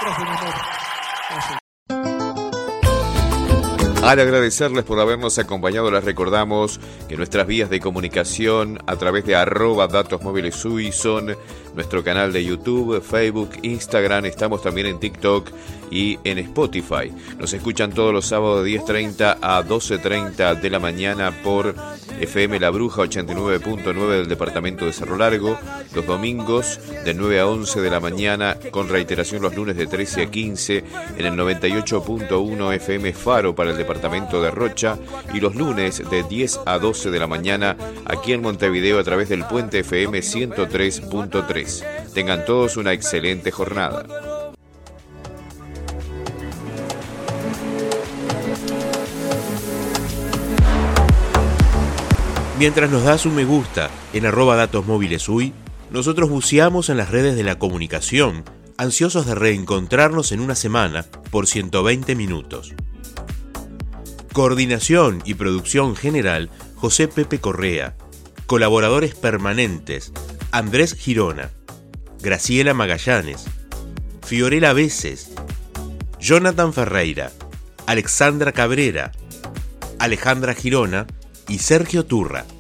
letras de menor. Gracias. Al agradecerles por habernos acompañado, les recordamos que nuestras vías de comunicación a través de @datosmóvilesui son nuestro canal de YouTube, Facebook, Instagram, estamos también en TikTok y en Spotify. Nos escuchan todos los sábados de 10:30 a 12:30 de la mañana por FM La Bruja 89.9 del departamento de Cerro Largo, los domingos de 9 a 11 de la mañana, con reiteración los lunes de 13 a 15 en el 98.1 FM Faro para el departamento de Rocha, y los lunes de 10 a 12 de la mañana aquí en Montevideo a través del Puente FM 103.3. Tengan todos una excelente jornada. Mientras nos das un me gusta en @datosmóvilesui, nosotros buceamos en las redes de la comunicación, ansiosos de reencontrarnos en una semana por 120 minutos. Coordinación y producción general, José Pepe Correa. Colaboradores permanentes, Andrés Girona, Graciela Magallanes, Fiorella Veces, Jonathan Ferreira, Alexandra Cabrera, Alejandra Girona y Sergio Turra.